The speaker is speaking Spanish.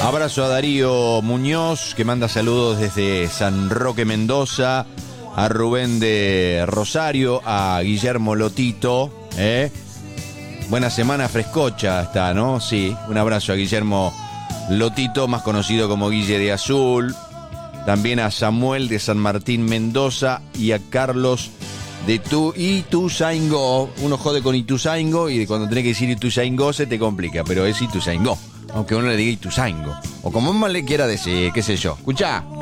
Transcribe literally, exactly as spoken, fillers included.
Abrazo a Darío Muñoz, que manda saludos desde San Roque, Mendoza. A Rubén de Rosario, a Guillermo Lotito, ¿eh? Buena semana frescocha está, ¿no? Sí, un abrazo a Guillermo Lotito, más conocido como Guille de Azul. También a Samuel de San Martín, Mendoza, y a Carlos de tu Ituzaingó. Uno jode con Ituzaingó y cuando tenés que decir Ituzaingó se te complica, pero es Ituzaingó, aunque uno le diga Ituzaingó, o como más le quiera decir, qué sé yo. Escuchá.